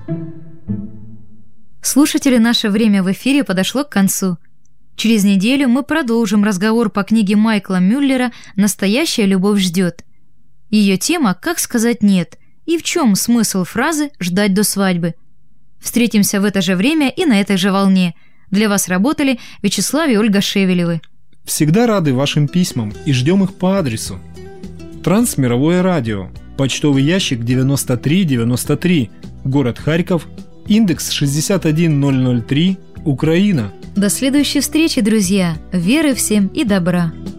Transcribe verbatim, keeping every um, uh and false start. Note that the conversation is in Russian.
Слушатели, наше время в эфире подошло к концу. Через неделю мы продолжим разговор по книге Майкла Мюллера «Настоящая любовь ждет». Ее тема «Как сказать нет» и в чем смысл фразы «ждать до свадьбы». Встретимся в это же время и на этой же волне. Для вас работали Вячеслав и Ольга Шевелевы. Всегда рады вашим письмам и ждем их по адресу: Трансмировое радио, почтовый ящик девяносто три девяносто три, город Харьков, индекс шестьдесят один ноль ноль три, Украина. До следующей встречи, друзья. Веры всем и добра.